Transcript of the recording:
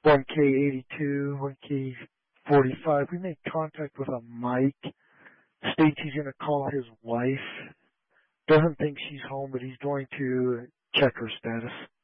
1K82, 1K45. We made contact with a Mike. States he's going to call his wife. Doesn't think she's home, but he's going to check her status.